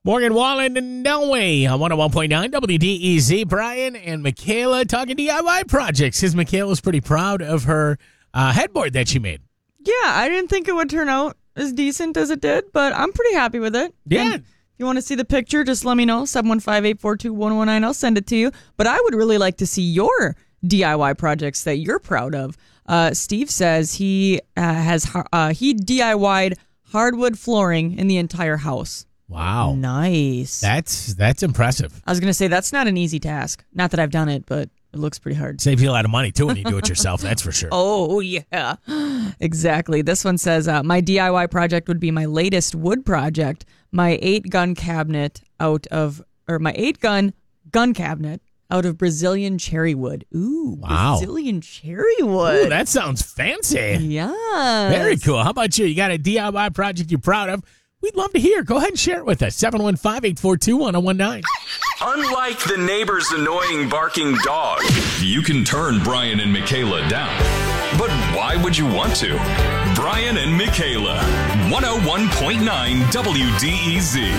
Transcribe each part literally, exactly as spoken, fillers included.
Morgan Wallen and Delway on one oh one point nine W D E Z. Brian and Michaela talking D I Y projects. His Michaela's pretty proud of her uh, headboard that she made. Yeah, I didn't think it would turn out as decent as it did, but I'm pretty happy with it. Yeah. And if you want to see the picture, just let me know. seven one five, eight four two, one one nine. I'll send it to you. But I would really like to see your D I Y projects that you're proud of. Uh, Steve says he uh, has uh, he D I Y'd hardwood flooring in the entire house. Wow. Nice. That's that's impressive. I was going to say, that's not an easy task. Not that I've done it, but it looks pretty hard. Saves you a lot of money, too, when you do it yourself. That's for sure. Oh, yeah. Exactly. This one says, uh, my D I Y project would be my latest wood project, my eight-gun cabinet out of, or my eight-gun gun cabinet out of Brazilian cherry wood. Ooh, wow. Brazilian cherry wood. Ooh, that sounds fancy. Yeah. Very cool. How about you? You got a D I Y project you're proud of? We'd love to hear. Go ahead and share it with us. seven one five, eight four two, one oh one nine. Unlike the neighbor's annoying barking dog, You can turn Brian and Michaela down. but why would you want to? Brian and Michaela, one oh one point nine W D E Z.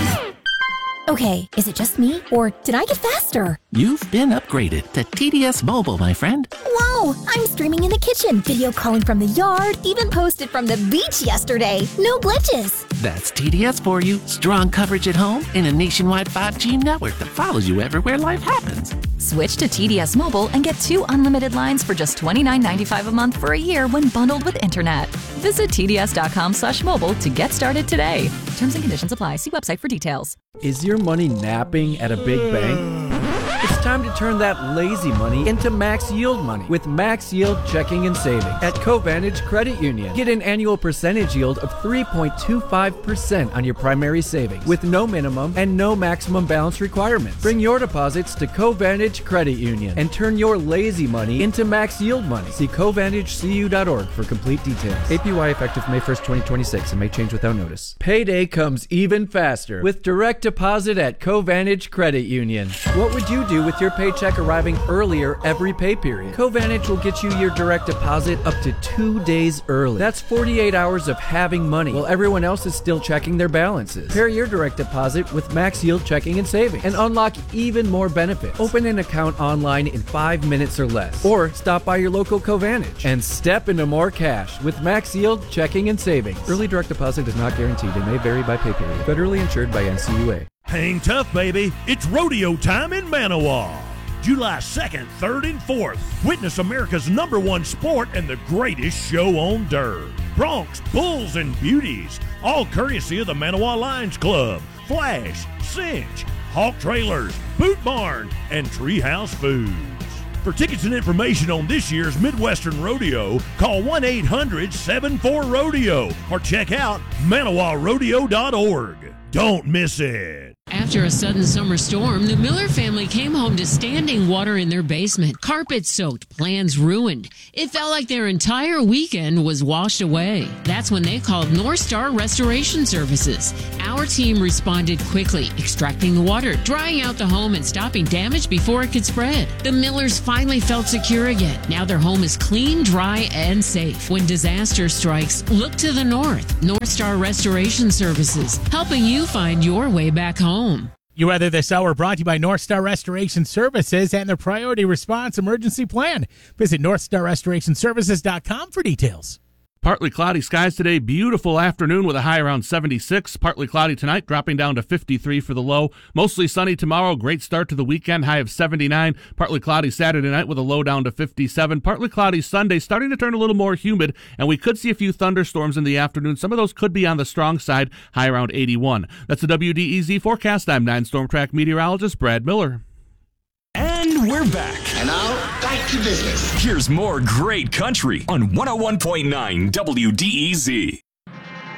Okay, is it just me, or did I get faster? You've been upgraded to T D S Mobile, my friend. Whoa, I'm streaming in the kitchen, video calling from the yard, even posted from the beach yesterday. No glitches. That's T D S for you. Strong coverage at home and a nationwide five G network that follows you everywhere life happens. Switch to T D S Mobile and get two unlimited lines for just twenty-nine ninety-five a month for a year when bundled with internet. Visit tds.com slash mobile to get started today. Terms and conditions apply. See website for details. Is your money napping at a big bank? It's time to turn that lazy money into max yield money with Max Yield Checking and Savings at Covantage Credit Union. Get an annual percentage yield of three point two five percent on your primary savings with no minimum and no maximum balance requirements. Bring your deposits to Covantage Credit Union and turn your lazy money into max yield money. See covantage c u dot org for complete details. A P Y effective May first, twenty twenty-six and may change without notice. Payday comes even faster with direct deposit at Covantage Credit Union. What would you do with your paycheck arriving earlier every pay period? Covantage will get you your direct deposit up to two days early. That's forty-eight hours of having money while everyone else is still checking their balances. Pair your direct deposit with Max Yield Checking and Savings and unlock even more benefits. Open an account online in five minutes or less, or stop by your local Covantage and step into more cash with Max Yield Checking and Savings. Early direct deposit is not guaranteed and may vary by pay period. Federally insured by N C U A. Hang tough, baby. It's rodeo time in Manawa. July second, third, and fourth. Witness America's number one sport and the greatest show on dirt. Broncs, bulls, and beauties. All courtesy of the Manawa Lions Club, Flash, Cinch, Hawk Trailers, Boot Barn, and Treehouse Foods. For tickets and information on this year's Midwestern Rodeo, call one eight hundred, seven four, rodeo or check out manawa rodeo dot org. Don't miss it. After a sudden summer storm, the Miller family came home to standing water in their basement, carpet soaked, plans ruined. It felt like their entire weekend was washed away. That's when they called North Star Restoration Services. Our team responded quickly, extracting the water, drying out the home, and stopping damage before it could spread. The Millers finally felt secure again. Now their home is clean, dry, and safe. When disaster strikes, look to the north. North Star Restoration Services, helping you find your way back home. You Weather This Hour brought to you by North Star Restoration Services and their Priority Response Emergency Plan. Visit north star restoration services dot com for details. Partly cloudy skies today. Beautiful afternoon with a high around seventy-six. Partly cloudy tonight, dropping down to fifty-three for the low. Mostly sunny tomorrow. Great start to the weekend. High of seventy-nine. Partly cloudy Saturday night with a low down to fifty-seven. Partly cloudy Sunday, starting to turn a little more humid, and we could see a few thunderstorms in the afternoon. Some of those could be on the strong side. High around eighty-one. That's the W D E Z forecast. I'm nine Storm Track meteorologist Brad Miller. And we're back. And now, back to business. Here's more great country on one oh one point nine W D E Z.